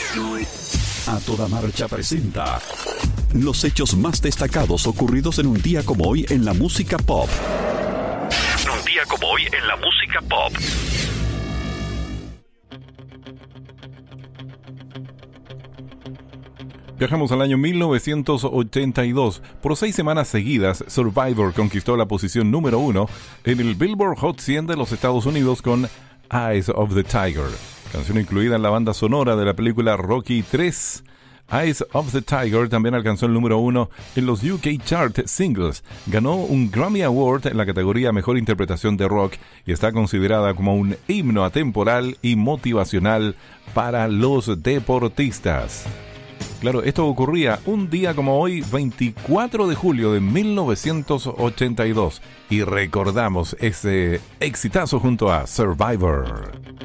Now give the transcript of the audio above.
A Toda Marcha presenta los hechos más destacados ocurridos en un día como hoy en la música pop. Un día como hoy en la música pop. Viajamos al año 1982. Por 6 semanas seguidas, Survivor conquistó la posición número 1 en el Billboard Hot 100 de los Estados Unidos con Eyes of the Tiger, canción incluida en la banda sonora de la película Rocky 3. Eyes of the Tiger también alcanzó el número 1 en los UK Chart Singles. Ganó un Grammy Award en la categoría Mejor Interpretación de Rock y está considerada como un himno atemporal y motivacional para los deportistas. Claro, esto ocurría un día como hoy, 24 de julio de 1982. Y recordamos ese exitazo junto a Survivor.